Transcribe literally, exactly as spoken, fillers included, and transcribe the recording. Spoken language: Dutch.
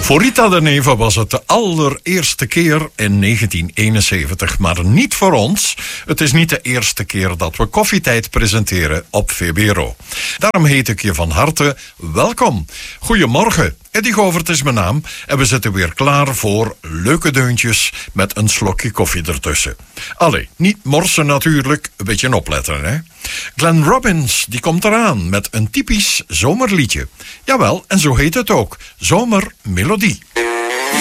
Voor Rita de Neve was het de allereerste keer in negentien eenenzeventig, maar niet voor ons. Het is niet de eerste keer dat we Koffietijd presenteren op V B R O. Daarom heet ik je van harte welkom. Goedemorgen, Eddy Govert is mijn naam en we zitten weer klaar voor leuke deuntjes met een slokje koffie ertussen. Allee, niet morsen natuurlijk, een beetje opletten hè. Glenn Robbins, die komt eraan met een typisch zomerliedje. Jawel, en zo heet het ook, Zomermelodie.